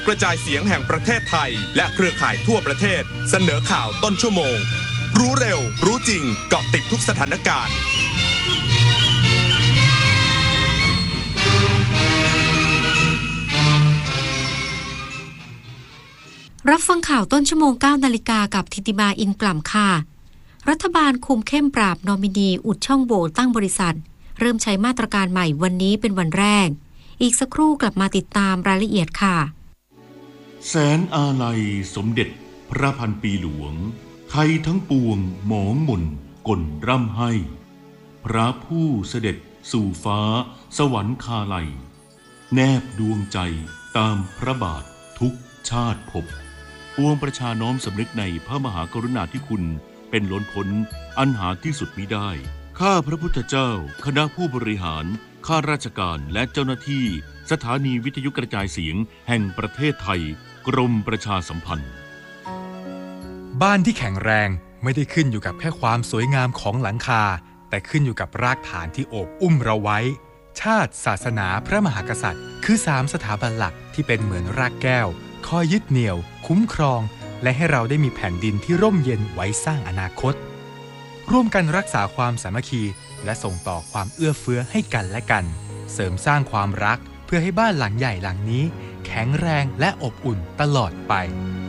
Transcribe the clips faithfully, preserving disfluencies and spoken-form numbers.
กระจายเสียงแห่งประเทศไทยและเครือข่ายทั่วประเทศเสนอข่าวต้นชั่วโมงรู้เร็วรู้จริงเกาะติดทุกสถานการณ์รับฟังข่าวต้นชั่วโมง เก้านาฬิกากับธิติมาอินกล่ำค่ะรัฐบาลคุมเข้มปราบนอมินีอุดช่องโหว่ตั้งบริษัทเริ่มใช้มาตรการใหม่วันนี้เป็นวันแรกอีกสักครู่กลับมาติดตามรายละเอียดค่ะแสนอาลัยสมเด็จพระพันปีหลวงไทยทั้งปวงหมองหม่นก่นร่ำให้พระผู้เสด็จสู่ฟ้าสวรรคาลัยแนบดวงใจตามพระบาททุกชาติภพปวงประชาน้อมสำนึกในพระมหากรุณาธิคุณเป็นล้นพ้นอันหาที่สุดมิได้ข้าพระพุทธเจ้าคณะผู้บริหารข้าราชการและเจ้าหน้าที่สถานีวิทยุกระจายเสียงแห่งประเทศไทยกรมประชาสัมพันธ์บ้านที่แข็งแรงไม่ได้ขึ้นอยู่กับแค่ความสวยงามของหลังคาแต่ขึ้นอยู่กับรากฐานที่โอบอุ้มเราไว้ชาติศาสนาพระมหากษัตริย์คือสามสถาบันหลักที่เป็นเหมือนรากแก้วคอยยึดเหนี่ยวคุ้มครองและให้เราได้มีแผ่นดินที่ร่มเย็นไว้สร้างอนาคตร่วมกันรักษาความสามัคคีและส่งต่อความเอื้อเฟื้อให้กันและกันเสริมสร้างความรักเพื่อให้บ้านหลังใหญ่หลังนี้แข็งแรงและอบอุ่นตลอดไป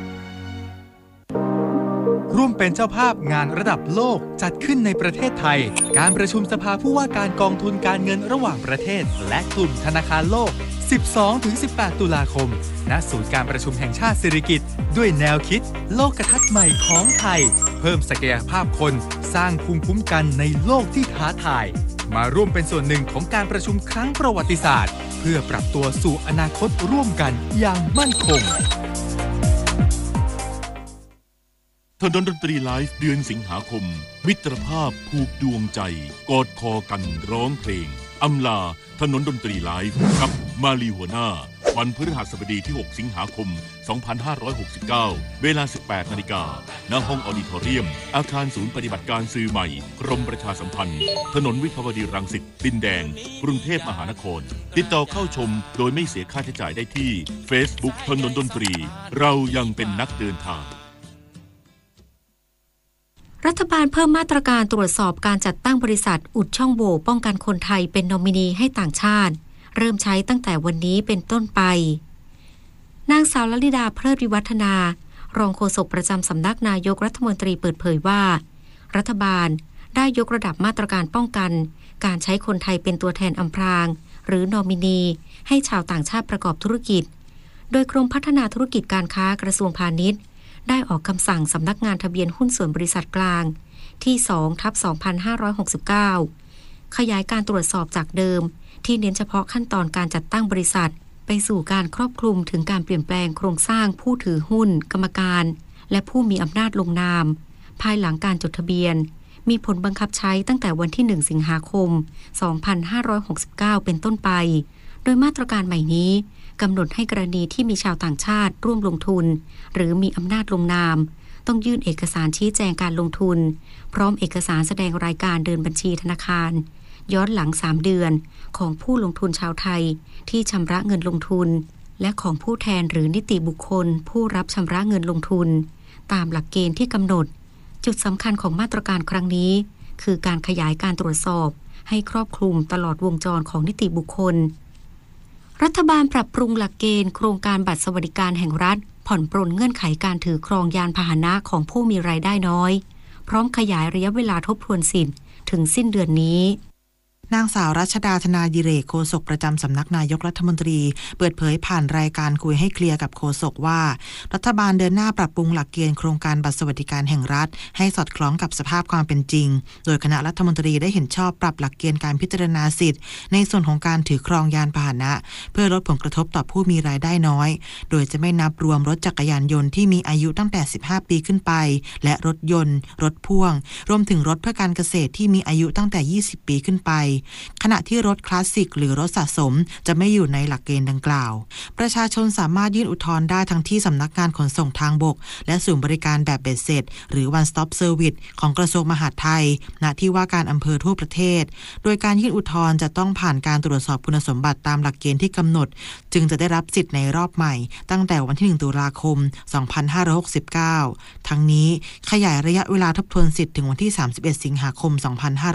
ร่วมเป็นเจ้าภาพงานระดับโลกจัดขึ้นในประเทศไทยการประชุมสภาผู้ว่าการกองทุนการเงินระหว่างประเทศและกลุ่มธนาคารโลก สิบสองถึงสิบแปด ตุลาคมณศูนย์การประชุมแห่งชาติสิริกิติ์ด้วยแนวคิดโลกทัศน์ใหม่ของไทยเพิ่มศักยภาพคนสร้างภูมิคุ้มกันในโลกที่ท้าทายมาร่วมเป็นส่วนหนึ่งของการประชุมครั้งประวัติศาสตร์เพื่อปรับตัวสู่อนาคตร่วมกันอย่างมั่นคงถนนดนตรีไลฟ์เดือนสิงหาคมมิตรภาพผูกดวงใจกอดคอกันร้องเพลงอำลาถนนดนตรีไลฟ์กับมาลีหัวหน้าวันพฤหัสบดีที่หกสิงหาคมสองพันห้าร้อยหกสิบเก้าเวลา สิบแปดนาฬิกา ณ ห้องออดิทอเรียมอาคารศูนย์ปฏิบัติการสื่อใหม่กรมประชาสัมพันธ์ถนนวิภาวดีรังสิตดินแดงกรุงเทพมหานครติดต่อเข้าชมโดยไม่เสียค่าใช้จ่ายได้ที่ Facebook ถนนดนตรีเรายังเป็นนักเดินทางรัฐบาลเพิ่มมาตรการตรวจสอบการจัดตั้งบริษัทอุดช่องโหว่ป้องกันคนไทยเป็นนอมินีให้ต่างชาติเริ่มใช้ตั้งแต่วันนี้เป็นต้นไปนางสาวลลิดาเพลิดวิวัฒนารองโฆษกประจำสำนักนายกรัฐมนตรีเปิดเผยว่ารัฐบาลได้ยกระดับมาตรการป้องกันการใช้คนไทยเป็นตัวแทนอำพรางหรือนอมินีให้ชาวต่างชาติประกอบธุรกิจโดยกรมพัฒนาธุรกิจการค้ากระทรวงพาณิชย์ได้ออกคำสั่งสำนักงานทะเบียนหุ้นส่วนบริษัทกลางที่ สองทับสองพันห้าร้อยหกสิบเก้า ขยายการตรวจสอบจากเดิมที่เน้นเฉพาะขั้นตอนการจัดตั้งบริษัทไปสู่การครอบคลุมถึงการเปลี่ยนแปลงโครงสร้างผู้ถือหุ้นกรรมการและผู้มีอำนาจลงนามภายหลังการจดทะเบียนมีผลบังคับใช้ตั้งแต่วันที่หนึ่งสิงหาคมสองพันห้าร้อยหกสิบเก้าเป็นต้นไปโดยมาตรการใหม่นี้กำหนดให้กรณีที่มีชาวต่างชาติร่วมลงทุนหรือมีอำนาจลงนามต้องยื่นเอกสารชี้แจงการลงทุนพร้อมเอกสารแสดงรายการเดินบัญชีธนาคารย้อนหลังสามเดือนของผู้ลงทุนชาวไทยที่ชำระเงินลงทุนและของผู้แทนหรือนิติบุคคลผู้รับชำระเงินลงทุนตามหลักเกณฑ์ที่กำหนดจุดสำคัญของมาตรการครั้งนี้คือการขยายการตรวจสอบให้ครอบคลุมตลอดวงจรของนิติบุคคลรัฐบาลปรับปรุงหลักเกณฑ์โครงการบัตรสวัสดิการแห่งรัฐผ่อนปรนเงื่อนไขการถือครองยานพาหนะของผู้มีรายได้น้อยพร้อมขยายระยะเวลาทบทวนสิทธิ์ถึงสิ้นเดือนนี้นางสาวรัชดาธนาดิเรกโฆษกประจำสำนักนายกรัฐมนตรีเปิดเผยผ่านรายการคุยให้เคลียร์กับโฆษกว่ารัฐบาลเดินหน้าปรับปรุงหลักเกณฑ์โครงการบัตรสวัสดิการแห่งรัฐให้สอดคล้องกับสภาพความเป็นจริงโดยคณะรัฐมนตรีได้เห็นชอบปรับหลักเกณฑ์การพิจารณาสิทธิ์ในส่วนของการถือครองยานพาหนะเพื่อลดผลกระทบต่อผู้มีรายได้น้อยโดยจะไม่นับรวมรถจักรยานยนต์ที่มีอายุตั้งแต่สิบห้าปีขึ้นไปและรถยนต์รถพ่วงรวมถึงรถเพื่อการเกษตรที่มีอายุตั้งแต่ยี่สิบปีขึ้นไปขณะที่รถคลาสสิกหรือรถสะสมจะไม่อยู่ในหลักเกณฑ์ดังกล่าวประชาชนสามารถยื่นอุทธรณ์ได้ทั้งที่สำนักงานขนส่งทางบกและศูนย์บริการแบบเบ็ดเสร็จหรือ One Stop Service ของกระทรวงมหาดไทยณที่ว่าการอำเภอทั่วประเทศโดยการยื่นอุทธรณ์จะต้องผ่านการตรวจสอบคุณสมบัติตามหลักเกณฑ์ที่กำหนดจึงจะได้รับสิทธิ์ในรอบใหม่ตั้งแต่วันที่หนึ่งตุลาคมสองพันห้าร้อยหกสิบเก้าทั้งนี้ขยายระยะเวลาทบทวนสิทธิ์ถึงวันที่สามสิบเอ็ดสิงหาคมสองพันห้าร้อย